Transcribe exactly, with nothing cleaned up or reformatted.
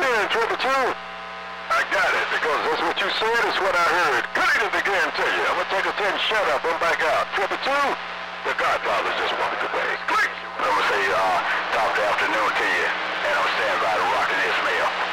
again, triple two. I got it, because that's what you said, it's what I heard. Read it again to you. I'm going to take a ten shut up and back out. Triple two, the Godfather just walked away. Click! I'm going to say, uh, top of the afternoon to you, and I'm standing by to Rock and Ismail.